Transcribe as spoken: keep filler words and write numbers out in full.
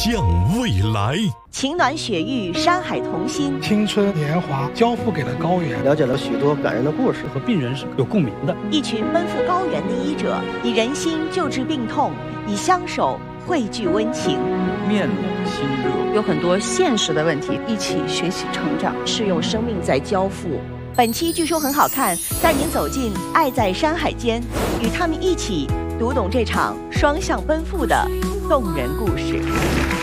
向未来。 情暖雪域，山海同心， 青春年华交付给了高原， 了解了许多感人的故事， 和病人是有共鸣的。 一群奔赴高原的医者，以人心救治病痛，以相守汇聚温情。 面冷心热， 有很多现实的问题，一起学习成长，是用生命在交付。 本期据说很好看，带您走进爱在山海间，与他们一起读懂这场双向奔赴的动人故事。